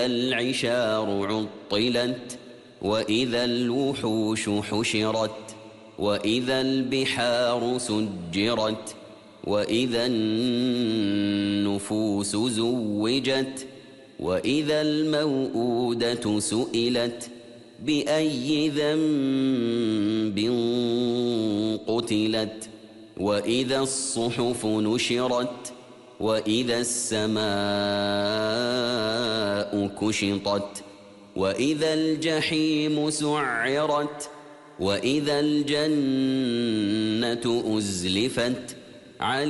العشار عطلت وإذا الوحوش حشرت وإذا البحار سجرت وإذا النفوس زوجت وإذا الموءودة سئلت بأي ذنب قتلت وإذا الصحف نشرت وإذا السماء كشطت وإذا الجحيم سعرت وإذا الجنة أزلفت